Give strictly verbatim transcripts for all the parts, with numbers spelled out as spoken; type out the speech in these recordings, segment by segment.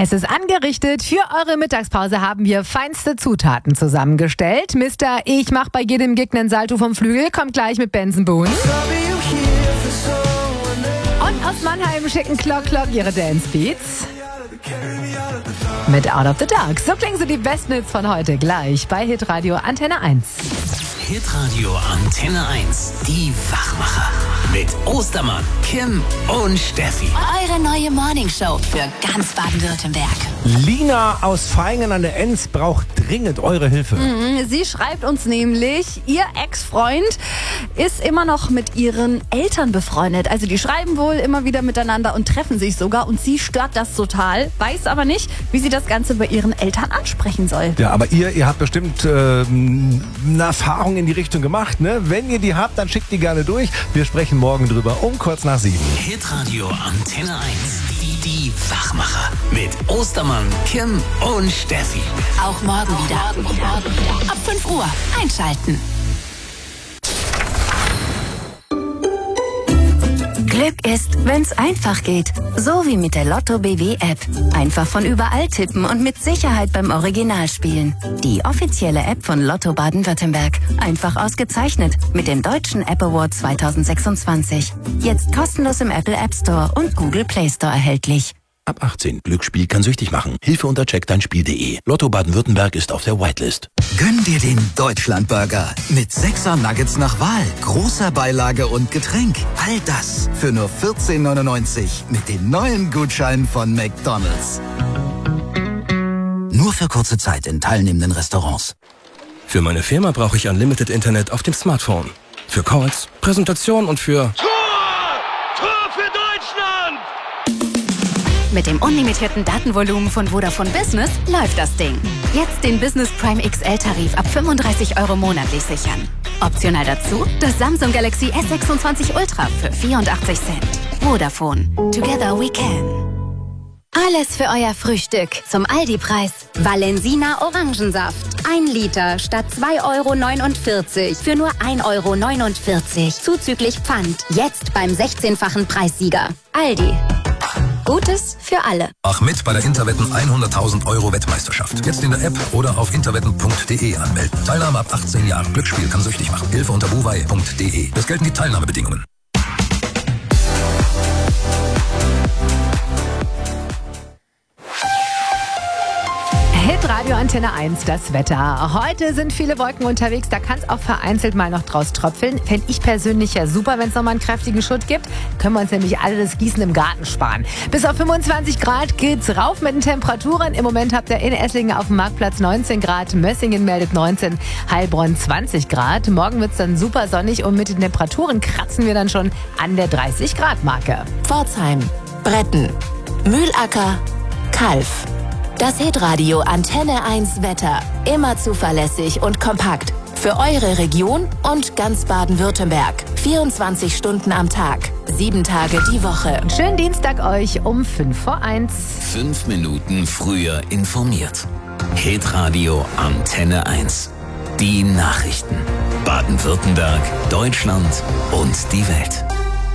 Es ist angerichtet. Für eure Mittagspause haben wir feinste Zutaten zusammengestellt. Mister Ich mach bei jedem Gig nen Salto vom Flügel kommt gleich mit Benson Boone. Und aus Mannheim schicken Clock Clock ihre Dance Beats. Mit Out of the Dark. So klingen so die besten Hits von heute gleich bei Hitradio Antenne eins. Hitradio Antenne eins. Die Wachmacher. Mit Ostermann, Kim und Steffi. Eure neue Morningshow für ganz Baden-Württemberg. Lina aus Vaihingen an der Enz braucht dringend eure Hilfe. Mhm, sie schreibt uns nämlich, ihr Ex-Freund ist immer noch mit ihren Eltern befreundet. Also die schreiben wohl immer wieder miteinander und treffen sich sogar. Und sie stört das total, weiß aber nicht, wie sie das Ganze bei ihren Eltern ansprechen soll. Ja, aber ihr, ihr habt bestimmt äh, eine Erfahrung in die Richtung gemacht, ne? Wenn ihr die habt, dann schickt die gerne durch. Wir sprechen morgen drüber um kurz nach sieben. Hitradio Antenne eins. Die, die Wachmacher. Mit Ostermann, Kim und Steffi. Auch morgen wieder. Morgen wieder. Ab fünf Uhr einschalten. Glück ist, wenn's einfach geht. So wie mit der Lotto B W App. Einfach von überall tippen und mit Sicherheit beim Original spielen. Die offizielle App von Lotto Baden-Württemberg. Einfach ausgezeichnet mit dem Deutschen App Award zwanzig sechsundzwanzig. Jetzt kostenlos im Apple App Store und Google Play Store erhältlich. Ab achtzehn. Glücksspiel kann süchtig machen. Hilfe unter check dein Spiel punkt de. Lotto Baden-Württemberg ist auf der Whitelist. Gönn dir den Deutschlandburger mit sechser Nuggets nach Wahl, großer Beilage und Getränk. All das für nur vierzehn neunundneunzig mit den neuen Gutscheinen von McDonald's. Nur für kurze Zeit in teilnehmenden Restaurants. Für meine Firma brauche ich Unlimited Internet auf dem Smartphone. Für Calls, Präsentation und für... Mit dem unlimitierten Datenvolumen von Vodafone Business läuft das Ding. Jetzt den Business Prime X L-Tarif ab fünfunddreißig Euro monatlich sichern. Optional dazu das Samsung Galaxy S sechsundzwanzig Ultra für vierundachtzig Cent. Vodafone. Together we can. Alles für euer Frühstück zum Aldi-Preis. Valensina Orangensaft. Ein Liter statt zwei Euro neunundvierzig für nur ein Euro neunundvierzig. Zuzüglich Pfand. Jetzt beim sechzehnfachen Preissieger. Aldi. Gutes für alle. Mach mit bei der Interwetten hunderttausend Euro Wettmeisterschaft. Jetzt in der App oder auf interwetten punkt de anmelden. Teilnahme ab achtzehn Jahren. Glücksspiel kann süchtig machen. Hilfe unter buwei punkt de. Es gelten die Teilnahmebedingungen. Hitradio Antenne eins, das Wetter. Heute sind viele Wolken unterwegs, da kann es auch vereinzelt mal noch draus tröpfeln. Fände ich persönlich ja super, wenn es nochmal einen kräftigen Schutt gibt. Können wir uns nämlich alle das Gießen im Garten sparen. Bis auf fünfundzwanzig Grad geht's rauf mit den Temperaturen. Im Moment habt ihr in Esslingen auf dem Marktplatz neunzehn Grad, Mössingen meldet neunzehn, Heilbronn zwanzig Grad. Morgen wird's dann super sonnig und mit den Temperaturen kratzen wir dann schon an der dreißig Grad Marke. Pforzheim, Bretten, Mühlacker, Kalf. Das Hitradio Antenne eins Wetter. Immer zuverlässig und kompakt. Für eure Region und ganz Baden-Württemberg. vierundzwanzig Stunden am Tag. Sieben Tage die Woche. Schönen Dienstag euch um fünf vor eins. Fünf Minuten früher informiert. Hitradio Antenne eins. Die Nachrichten. Baden-Württemberg, Deutschland und die Welt.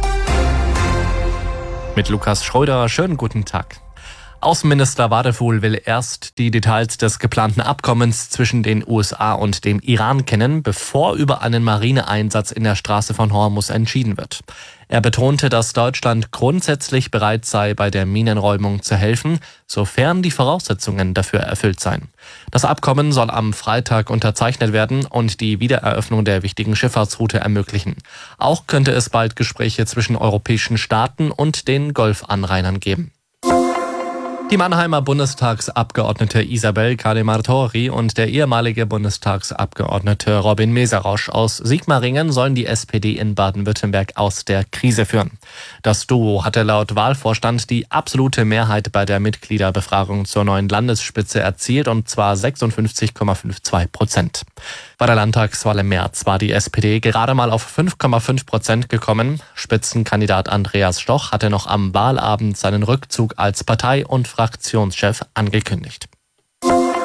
Mit Lukas Schröder, schönen guten Tag. Außenminister Wadefuhl will erst die Details des geplanten Abkommens zwischen den U S A und dem Iran kennen, bevor über einen Marineeinsatz in der Straße von Hormuz entschieden wird. Er betonte, dass Deutschland grundsätzlich bereit sei, bei der Minenräumung zu helfen, sofern die Voraussetzungen dafür erfüllt seien. Das Abkommen soll am Freitag unterzeichnet werden und die Wiedereröffnung der wichtigen Schifffahrtsroute ermöglichen. Auch könnte es bald Gespräche zwischen europäischen Staaten und den Golfanrainern geben. Die Mannheimer Bundestagsabgeordnete Isabel Kade-Martori und der ehemalige Bundestagsabgeordnete Robin Meserausch aus Sigmaringen sollen die S P D in Baden-Württemberg aus der Krise führen. Das Duo hatte laut Wahlvorstand die absolute Mehrheit bei der Mitgliederbefragung zur neuen Landesspitze erzielt, und zwar sechsundfünfzig Komma zweiundfünfzig Prozent. Bei der Landtagswahl im März war die S P D gerade mal auf fünf Komma fünf Prozent gekommen. Spitzenkandidat Andreas Stoch hatte noch am Wahlabend seinen Rückzug als Partei- und Fraktionschef angekündigt.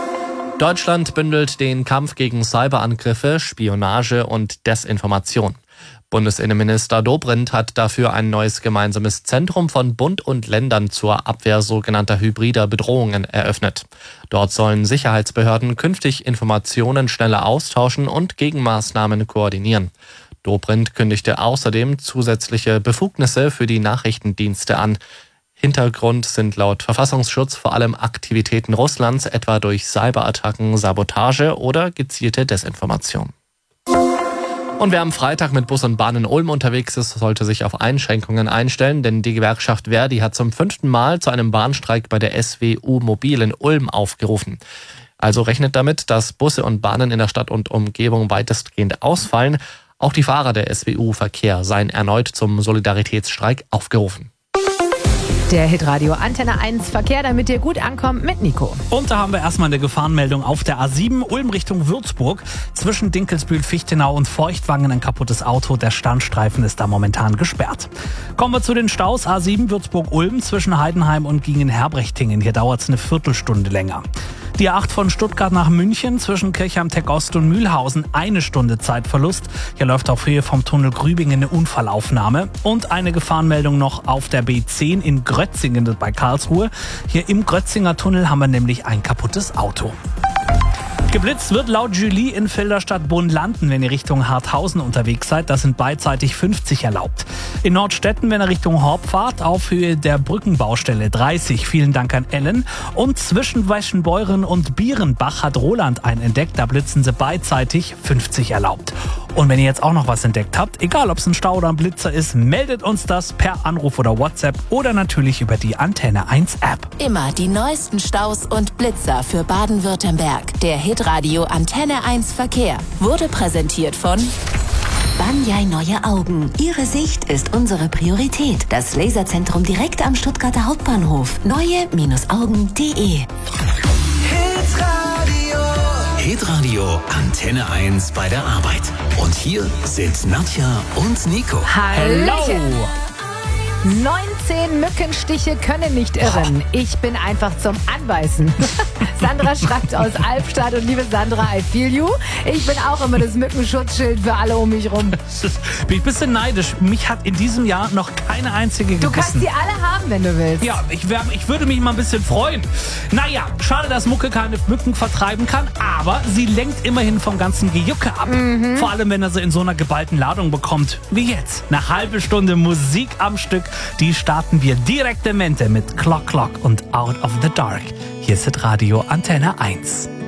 Deutschland bündelt den Kampf gegen Cyberangriffe, Spionage und Desinformation. Bundesinnenminister Dobrindt hat dafür ein neues gemeinsames Zentrum von Bund und Ländern zur Abwehr sogenannter hybrider Bedrohungen eröffnet. Dort sollen Sicherheitsbehörden künftig Informationen schneller austauschen und Gegenmaßnahmen koordinieren. Dobrindt kündigte außerdem zusätzliche Befugnisse für die Nachrichtendienste an. Hintergrund sind laut Verfassungsschutz vor allem Aktivitäten Russlands, etwa durch Cyberattacken, Sabotage oder gezielte Desinformation. Und wer am Freitag mit Bus und Bahn in Ulm unterwegs ist, sollte sich auf Einschränkungen einstellen, denn die Gewerkschaft Verdi hat zum fünften Mal zu einem Bahnstreik bei der S W U Mobil in Ulm aufgerufen. Also rechnet damit, dass Busse und Bahnen in der Stadt und Umgebung weitestgehend ausfallen. Auch die Fahrer der S W U Verkehr seien erneut zum Solidaritätsstreik aufgerufen. Der Hitradio Antenne eins Verkehr, damit ihr gut ankommt mit Nico. Und da haben wir erstmal eine Gefahrenmeldung auf der A sieben, Ulm Richtung Würzburg. Zwischen Dinkelsbühl, Fichtenau und Feuchtwangen ein kaputtes Auto. Der Standstreifen ist da momentan gesperrt. Kommen wir zu den Staus. A sieben Würzburg-Ulm zwischen Heidenheim und Gingen-Herbrechtingen. Hier dauert es eine Viertelstunde länger. Die A acht von Stuttgart nach München zwischen Kirchheim-Tech Ost und Mühlhausen, eine Stunde Zeitverlust. Hier läuft auf Höhe vom Tunnel Grübingen eine Unfallaufnahme. Und eine Gefahrenmeldung noch auf der B zehn in Grötzingen bei Karlsruhe. Hier im Grötzinger Tunnel haben wir nämlich ein kaputtes Auto. Geblitzt wird laut Julie in Filderstadt-Bonn landen, wenn ihr Richtung Harthausen unterwegs seid. Das sind beidseitig fünfzig erlaubt. In Nordstetten, wenn ihr Richtung Horb fahrt, auf Höhe der Brückenbaustelle dreißig. Vielen Dank an Ellen. Und zwischen Weschenbeuren und Bierenbach hat Roland einen entdeckt. Da blitzen sie beidseitig fünfzig erlaubt. Und wenn ihr jetzt auch noch was entdeckt habt, egal ob es ein Stau oder ein Blitzer ist, meldet uns das per Anruf oder WhatsApp oder natürlich über die Antenne eins App. Immer die neuesten Staus und Blitzer für Baden-Württemberg. Der Hitradio Antenne eins Verkehr wurde präsentiert von Banyai Neue Augen. Ihre Sicht ist unsere Priorität. Das Laserzentrum direkt am Stuttgarter Hauptbahnhof. neue Augen punkt de. Hitradio Antenne eins bei der Arbeit. Und hier sind Nadja und Nico. Hallo! neunzehn Mückenstiche können nicht irren. Ich bin einfach zum Anbeißen. Sandra schreibt aus Albstadt und liebe Sandra, I feel you. Ich bin auch immer das Mückenschutzschild für alle um mich rum. Bin ich ein bisschen neidisch. Mich hat in diesem Jahr noch keine einzige gebissen. Du kannst die alle haben, wenn du willst. Ja, ich, wär, ich würde mich mal ein bisschen freuen. Naja, schade, dass Mucke keine Mücken vertreiben kann, aber sie lenkt immerhin vom ganzen Gejucke ab. Mhm. Vor allem, wenn er sie in so einer geballten Ladung bekommt, wie jetzt. Eine halbe Stunde Musik am Stück. Die starten wir direkte Mente mit Clock Clock und Out of the Dark. Hier ist Radio Antenne eins.